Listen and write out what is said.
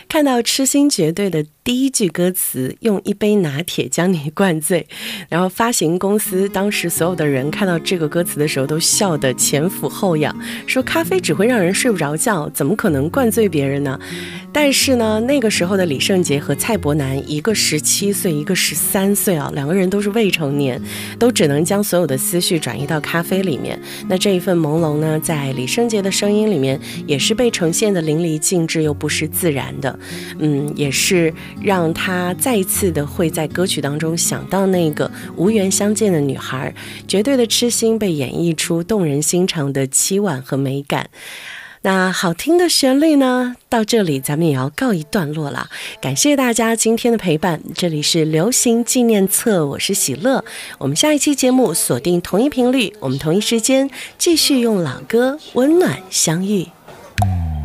看到痴心绝对的第一句歌词，用一杯拿铁将你灌醉，然后发行公司当时所有的人看到这个歌词的时候都笑得前俯后仰，说咖啡只会让人睡不着觉，怎么可能灌醉别人呢？但是呢，那个时候的李圣杰和蔡伯南，一个17岁，一个13岁啊，两个人都是未成年，都只能将所有的思绪转移到咖啡里面。那这一份朦胧呢，在李圣杰的声音里面也是被呈现的淋漓尽致又不失自然的，也是让他再一次的会在歌曲当中想到那个无缘相见的女孩，绝对的痴心被演绎出动人心肠的凄婉和美感。那好听的旋律呢，到这里咱们也要告一段落了。感谢大家今天的陪伴，这里是流行纪念册，我是喜乐。我们下一期节目锁定同一频率，我们同一时间继续用老歌温暖相遇。